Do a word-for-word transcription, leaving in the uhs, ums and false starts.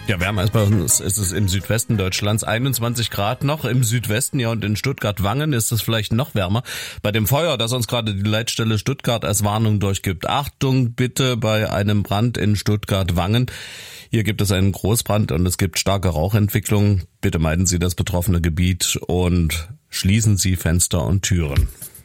Ja, wärmer als bei uns ist es im Südwesten Deutschlands, einundzwanzig Grad noch, im Südwesten, ja, und in Stuttgart-Wangen ist es vielleicht noch wärmer. Bei dem Feuer, das uns gerade die Leitstelle Stuttgart als Warnung durchgibt. Achtung bitte bei einem Brand in Stuttgart-Wangen. Hier gibt es einen Großbrand und es gibt starke Rauchentwicklung. Bitte meiden Sie das betroffene Gebiet und schließen Sie Fenster und Türen.